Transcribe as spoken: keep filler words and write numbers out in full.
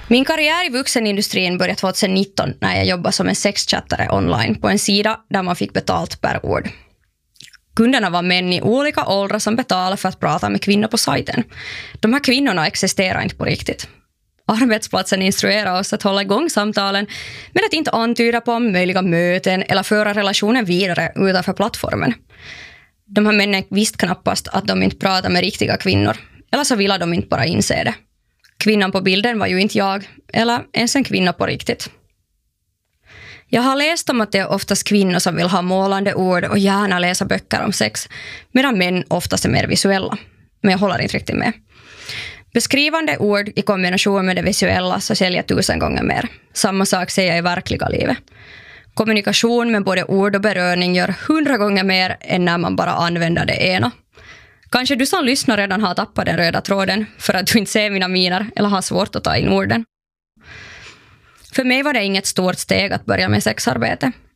Min karriär i vuxenindustrin började tjugonitton när jag jobbade som en sexchattare online på en sida där man fick betalt per ord. Kunderna var män i olika åldrar som betalade för att prata med kvinnor på sajten. De här kvinnorna existerar inte på riktigt. Arbetsplatsen instruerar oss att hålla igång samtalen men att inte antyda på möjliga möten eller föra relationen vidare utanför plattformen. De här männen visste knappast att de inte pratade med riktiga kvinnor, eller så ville de inte bara inse det. Kvinnan på bilden var ju inte jag, eller ens en kvinna på riktigt. Jag har läst om att det är oftast kvinnor som vill ha målande ord och gärna läsa böcker om sex, medan män oftast är mer visuella. Men jag håller inte riktigt med. Beskrivande ord i kombination med det visuella så säljer tusen gånger mer. Samma sak säger jag i verkliga livet. Kommunikation med både ord och beröring gör hundra gånger mer än när man bara använder det ena. Kanske du som lyssnar redan har tappat den röda tråden för att du inte ser mina miner eller har svårt att ta in orden. För mig var det inget stort steg att börja med sexarbete.